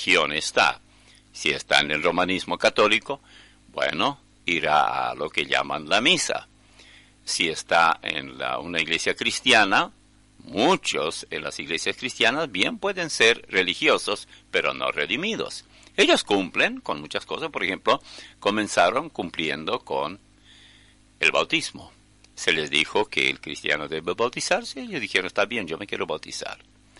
religión está. Si está en el romanismo católico, bueno, irá a lo que llaman la misa. Si está en una iglesia cristiana, muchos en las iglesias cristianas bien pueden ser religiosos, pero no redimidos. Ellos cumplen con muchas cosas. Por ejemplo, comenzaron cumpliendo con el bautismo. Se les dijo que el cristiano debe bautizarse y ellos dijeron, está bien, yo me quiero bautizar.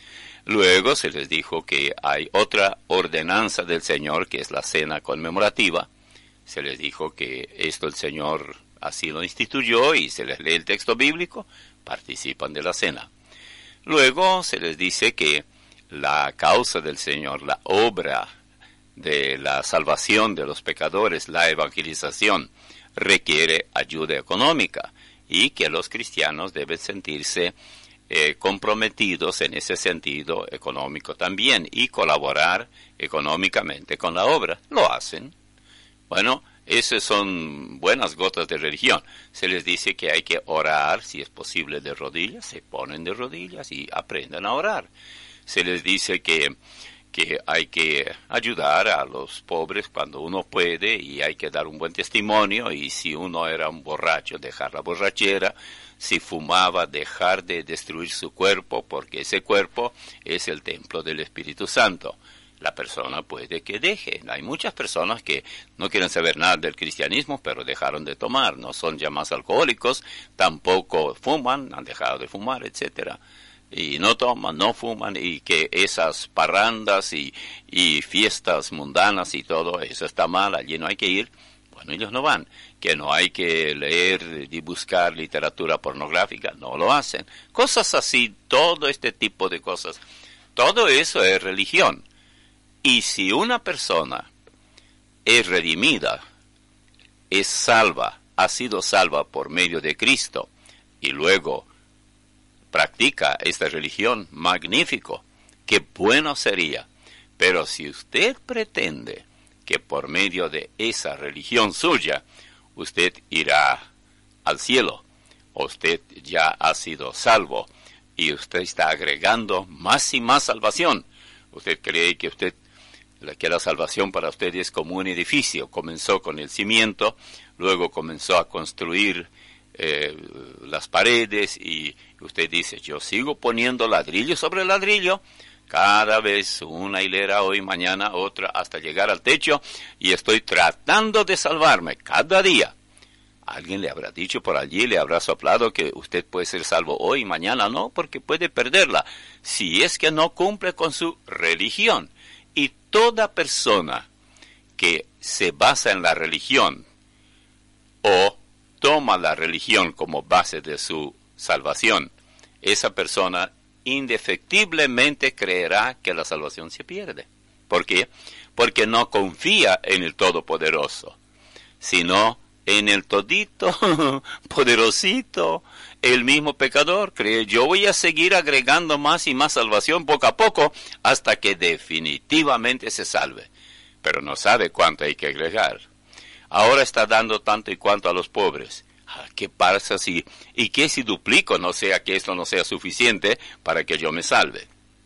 Luego se les dijo que hay otra ordenanza del Señor, que es la cena conmemorativa. Se les dijo que esto el Señor así lo instituyó y se les lee el texto bíblico, participan de la cena. Luego se les dice que la causa del Señor, la obra de la salvación de los pecadores, la evangelización, requiere ayuda económica y que los cristianos deben sentirse comprometidos en ese sentido económico también y colaborar económicamente con la obra. Lo hacen. Bueno, esas son buenas gotas de religión. Se les dice que hay que orar, si es posible, de rodillas. Se ponen de rodillas y aprenden a orar. Se les dice que hay que ayudar a los pobres cuando uno puede y hay que dar un buen testimonio. Y si uno era un borracho, dejar la borrachera. Si fumaba, dejar de destruir su cuerpo, porque ese cuerpo es el templo del Espíritu Santo. La persona puede que deje. Hay muchas personas que no quieren saber nada del cristianismo, pero dejaron de tomar. No son ya más alcohólicos, tampoco fuman, han dejado de fumar, etcétera. Y no toman, no fuman, y que esas parrandas y fiestas mundanas y todo, eso está mal, allí no hay que ir. Bueno, ellos no van. Que no hay que leer y buscar literatura pornográfica, no lo hacen. Cosas así, todo este tipo de cosas. Todo eso es religión. Y si una persona es redimida, es salva, ha sido salva por medio de Cristo, y luego practica esta religión, magnífico, qué bueno sería. Pero si usted pretende que por medio de esa religión suya, usted irá al cielo, usted ya ha sido salvo, y usted está agregando más y más salvación. Usted cree que la salvación para usted es como un edificio. Comenzó con el cimiento, luego comenzó a construir las paredes y usted dice, yo sigo poniendo ladrillo sobre ladrillo, cada vez una hilera hoy, mañana otra, hasta llegar al techo y estoy tratando de salvarme cada día. Alguien le habrá dicho por allí, le habrá soplado que usted puede ser salvo hoy, mañana no, porque puede perderla, si es que no cumple con su religión. Y toda persona que se basa en la religión o toma la religión como base de su salvación, esa persona indefectiblemente creerá que la salvación se pierde. ¿Por qué? Porque no confía en el Todopoderoso, sino en el todito, poderosito, el mismo pecador. Cree, yo voy a seguir agregando más y más salvación poco a poco hasta que definitivamente se salve. Pero no sabe cuánto hay que agregar. Ahora está dando tanto y cuanto a los pobres. ¿Qué pasa si, y qué si duplico, no sea que esto no sea suficiente para que yo me salve?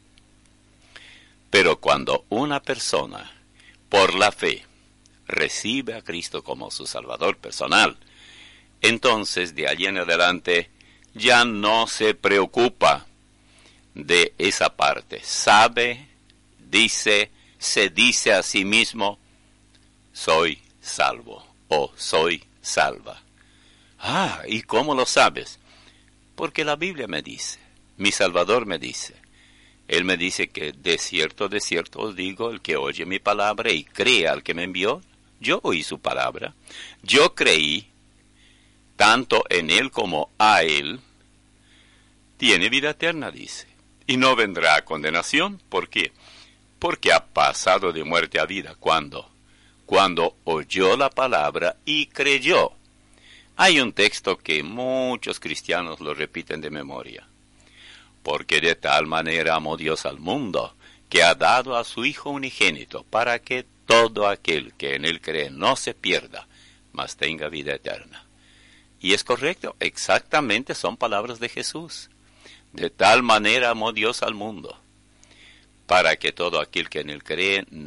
Pero cuando una persona, por la fe, recibe a Cristo como su Salvador personal, entonces de allí en adelante ya no se preocupa de esa parte. Sabe, se dice a sí mismo, soy salvo o soy salva. ¿Y cómo lo sabes? Porque la Biblia me dice, mi Salvador me dice. Él me dice que de cierto os digo, el que oye mi palabra y cree al que me envió, yo oí su palabra, yo creí, tanto en él como a él, tiene vida eterna, dice, y no vendrá a condenación. ¿Por qué? Porque ha pasado de muerte a vida. ¿Cuándo? Cuando oyó la palabra y creyó. Hay un texto que muchos cristianos lo repiten de memoria. Porque de tal manera amó Dios al mundo, que ha dado a su Hijo unigénito, para que todo aquel que en él cree no se pierda, mas tenga vida eterna. Y es correcto, exactamente son palabras de Jesús. De tal manera amó Dios al mundo, para que todo aquel que en él cree